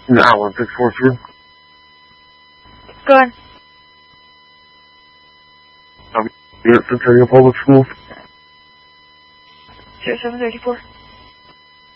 Allen 643. Go ahead. Centennial Public Schools. 0734.